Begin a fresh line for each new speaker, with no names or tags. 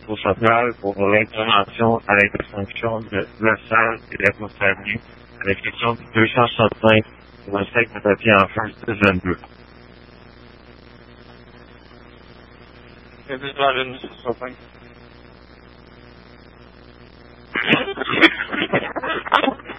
au central pour l'intervention à l'intersection de la salle et l'atmosphère nue à l'exception de 265 pour un steak de papier en face de 22. C'est déjà la 265.